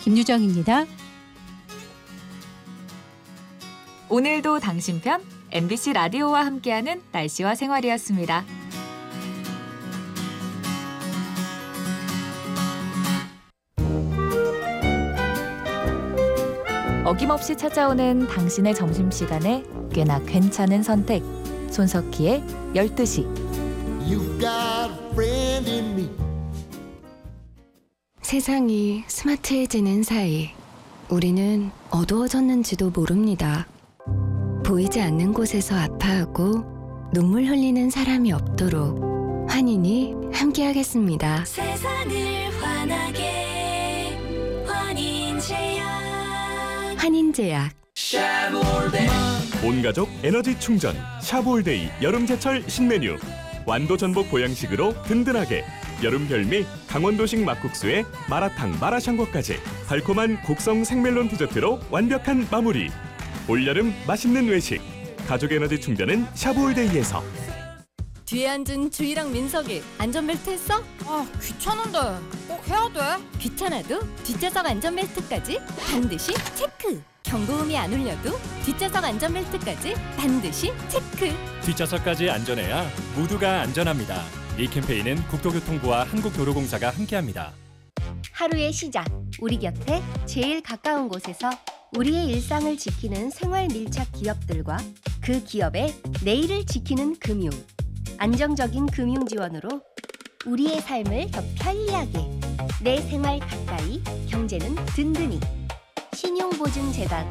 김유정입니다. 오늘도 당신 편 MBC 라디오와 함께하는 날씨와 생활이었습니다. 어김없이 찾아오는 당신의 점심시간에 꽤나 괜찮은 선택. 손석희의 12시. 세상이 스마트해지는 사이 우리는 어두워졌는지도 모릅니다. 보이지 않는 곳에서 아파하고 눈물 흘리는 사람이 없도록 환인이 함께하겠습니다. 세상을 환하게 환인제약. 온가족 에너지 충전 샤브올데이 여름제철 신메뉴. 완도 전복 보양식으로 든든하게. 여름 별미 강원도식 막국수에 마라탕 마라샹궈까지 달콤한 곡성 생멜론 디저트로 완벽한 마무리. 올여름 맛있는 외식 가족 에너지 충전은 샤브올데이에서. 뒤에 앉은 주희랑 민석이 안전벨트 했어? 아, 귀찮은데 꼭 해야 돼? 귀찮아도 뒷좌석 안전벨트까지 반드시 체크. 경고음이 안 울려도 뒷좌석 안전벨트까지 반드시 체크. 뒷좌석까지 안전해야 모두가 안전합니다. 이 캠페인은 국토교통부와 한국도로공사가 함께합니다. 하루의 시작, 우리 곁에 제일 가까운 곳에서 우리의 일상을 지키는 생활 밀착 기업들과 그 기업의 내일을 지키는 금융. 안정적인 금융 지원으로 우리의 삶을 더 편리하게. 내 생활 가까이, 경제는 든든히. 신용보증재단.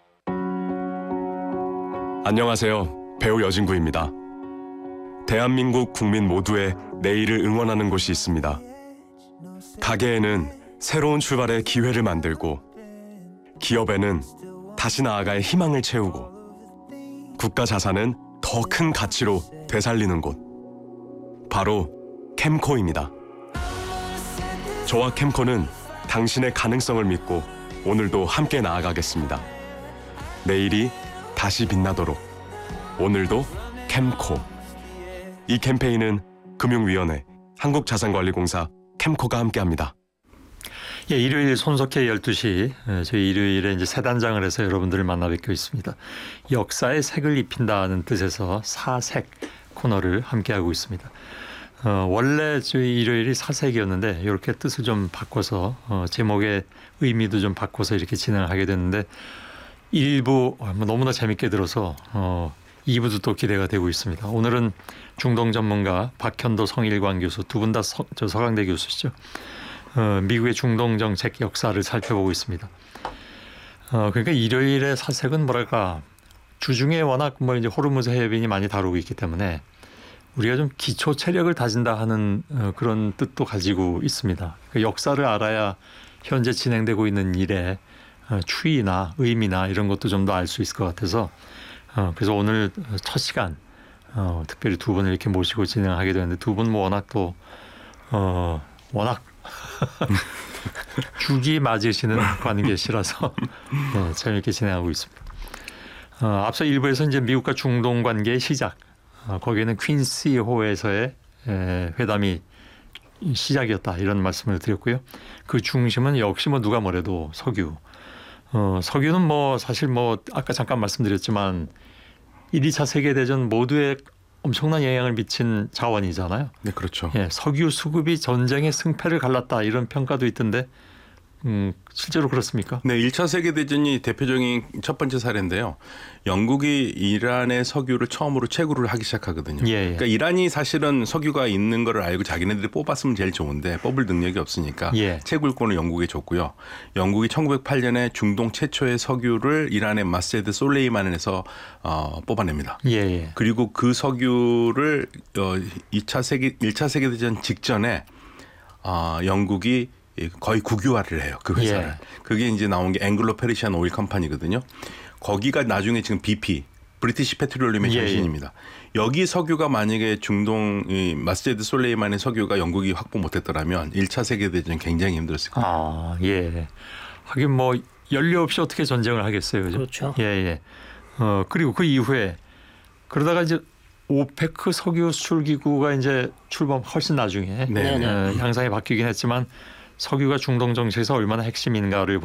안녕하세요. 배우 여진구입니다. 대한민국 국민 모두의 내일을 응원하는 곳이 있습니다. 가게에는 새로운 출발의 기회를 만들고, 기업에는 다시 나아갈 희망을 채우고, 국가 자산은 더 큰 가치로 되살리는 곳. 바로 캠코입니다. 저와 캠코는 당신의 가능성을 믿고 오늘도 함께 나아가겠습니다. 내일이 다시 빛나도록 오늘도 캠코. 이 캠페인은 금융위원회, 한국자산관리공사, 캠코가 함께합니다. 예, 일요일 손석희 12시 저희 일요일에 이제 새 단장을 해서 여러분들을 만나 뵙고 있습니다. 역사의 색을 입힌다는 뜻에서 사색 코너를 함께하고 있습니다. 원래 저희 일요일이 사색이었는데 이렇게 뜻을 좀 바꿔서 제목의 의미도 좀 바꿔서 이렇게 진행을 하게 됐는데 1부 너무나 재밌게 들어서 2부도 또 기대가 되고 있습니다. 오늘은 중동 전문가 박현도 성일관 교수 두 분 다 서강대 교수시죠. 미국의 중동 정책 역사를 살펴보고 있습니다. 그러니까 일요일의 사색은 뭐랄까 주중에 워낙 이제 호르무즈 해협인이 많이 다루고 있기 때문에 우리가 좀 기초 체력을 다진다 하는 그런 뜻도 가지고 있습니다. 그러니까 역사를 알아야 현재 진행되고 있는 일의 추이나 의미나 이런 것도 좀 더 알 수 있을 것 같아서 그래서 오늘 첫 시간 특별히 두 분을 이렇게 모시고 진행하게 되는데 두 분 워낙 또 워낙 죽이 맞으시는 관계시라서 네, 재미있게 진행하고 있습니다. 앞서 일부에서 이제 미국과 중동 관계의 시작, 거기에는 퀸시호에서의 회담이 시작이었다 이런 말씀을 드렸고요. 그 중심은 역시 누가 뭐래도 석유. 석유는 사실 아까 잠깐 말씀드렸지만 1, 2차 세계대전 모두에 엄청난 영향을 미친 자원이잖아요. 네, 그렇죠. 예, 석유 수급이 전쟁의 승패를 갈랐다 이런 평가도 있던데 실제로 그렇습니까? 네, 1차 세계대전이 대표적인 첫 번째 사례인데요. 영국이 이란의 석유를 처음으로 채굴을 하기 시작하거든요. 예. 그러니까 이란이 사실은 석유가 있는 걸 알고 자기네들이 뽑았으면 제일 좋은데 뽑을 능력이 없으니까 채굴권을 영국에 줬고요. 영국이 1908년에 중동 최초의 석유를 이란의 마세드 솔레이만에서 뽑아냅니다. 예. 그리고 그 석유를 1차 세계대전 직전에 영국이 거의 국유화를 해요. 그 회사를. 그게 이제 나온 게 앵글로 페르시안 오일 컴퍼니거든요. 거기가 나중에 지금 BP, 브리티시 페트롤리움의 전신입니다. 여기 석유가 만약에 중동 마세드 솔레이만의 석유가 영국이 확보 못했더라면 1차 세계대전 굉장히 힘들었을 거예요. 예. 하긴 연료 없이 어떻게 전쟁을 하겠어요. 그렇죠. 예. 그리고 그 이후에 그러다가 이제 오페크 석유 수출 기구가 이제 출범 훨씬 나중에 양상이 바뀌긴 했지만 석유가 중동 정치에서 얼마나 핵심인가를